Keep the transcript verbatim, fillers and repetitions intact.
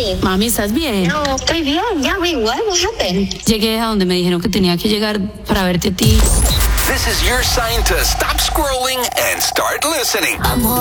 Mami, ¿estás bien? No, estoy bien. Ya, we what? What happened? Llegué a donde me dijeron que tenía que llegar para verte a ti. This is your sign to stop scrolling and start listening.